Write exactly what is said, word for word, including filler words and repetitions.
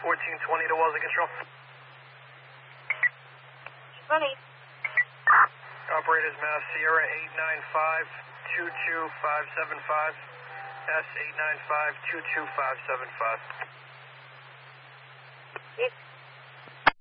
fourteen twenty to Wellesley Control. Ready. Operators Mass Sierra eight nine five two two five seven five. S eight nine five two two five seven five. It's